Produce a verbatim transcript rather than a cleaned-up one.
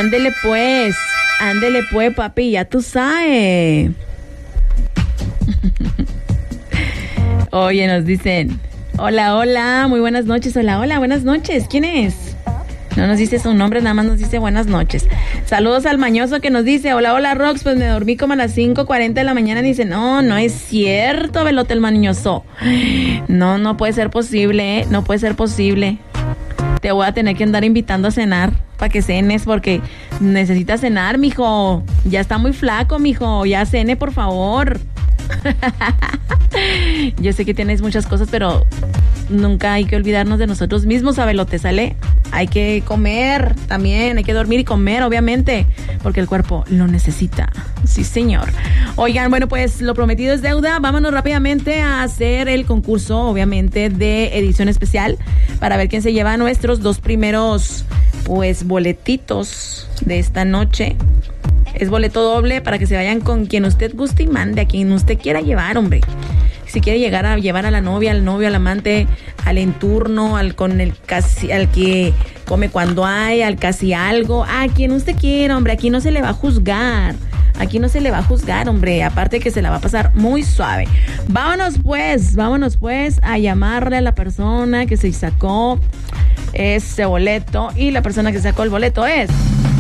ándele pues, ándele pues, papi, ya tú sabes. Oye, nos dicen, hola, hola, muy buenas noches, hola, hola, buenas noches, ¿quién es? No nos dice su nombre, nada más nos dice buenas noches. Saludos al mañoso que nos dice, hola, hola, Rox, pues me dormí como a las cinco cuarenta de la mañana. Y dice, no, no es cierto, Belote el mañoso. No, no puede ser posible, ¿eh? No puede ser posible. Te voy a tener que andar invitando a cenar para que cenes, porque necesitas cenar, mijo. Ya está muy flaco, mijo. Ya cene, por favor. Yo sé que tienes muchas cosas, pero nunca hay que olvidarnos de nosotros mismos, Abelote, ¿sale? Hay que comer también, hay que dormir y comer, obviamente, porque el cuerpo lo necesita. Sí, señor. Oigan, bueno, pues lo prometido es deuda. Vámonos rápidamente a hacer el concurso, obviamente, de edición especial para ver quién se lleva nuestros dos primeros, pues, boletitos de esta noche. Es boleto doble para que se vayan con quien usted guste y mande, a quien usted quiera llevar, hombre. Si quiere llegar a llevar a la novia, al novio, al amante, al enturno, al con el casi, al que come cuando hay, al casi algo, a quien usted quiera, hombre, aquí no se le va a juzgar. Aquí no se le va a juzgar, hombre, aparte que se la va a pasar muy suave. Vámonos pues, vámonos pues a llamarle a la persona que se sacó ese boleto, y la persona que sacó el boleto es